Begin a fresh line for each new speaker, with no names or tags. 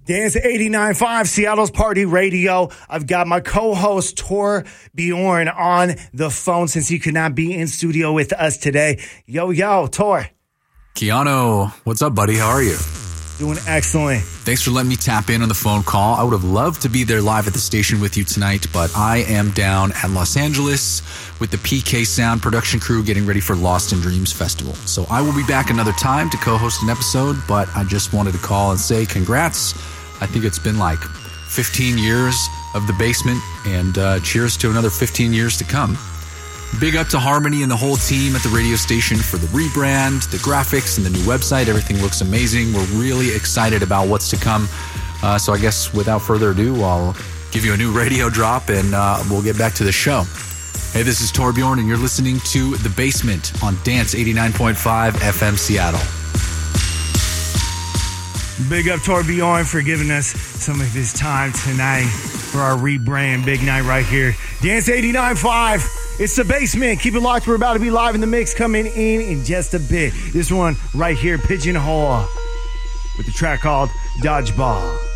Dance 89.5, Seattle's Party Radio. I've got my co-host, Tor Bjorn, on the phone since he could not be in studio with us today. Yo, Tor.
Keanu, what's up, buddy? How are you?
Doing excellent.
Thanks for letting me tap in on the phone call. I would have loved to be there live at the station with you tonight, but I am down at Los Angeles with the PK Sound production crew getting ready for Lost in Dreams Festival. So I will be back another time to co-host an episode, but I just wanted to call and say congrats. I think it's been like 15 years of The Basement, and cheers to another 15 years to come. Big up to Harmony and the whole team at the radio station for the rebrand, the graphics, and the new website. Everything looks amazing. We're really excited about what's to come. So I guess without further ado, I'll give you a new radio drop and we'll get back to the show. Hey, this is Tor Bjorn, and you're listening to The Basement on Dance 89.5 FM Seattle.
Big up Tor Bjorn for giving us some of his time tonight for our rebrand. Big night right here. Dance 89.5. It's The Basement. Keep it locked. We're about to be live in the mix coming in just a bit. This one right here, Pigeonhole, with the track called Dodgeball.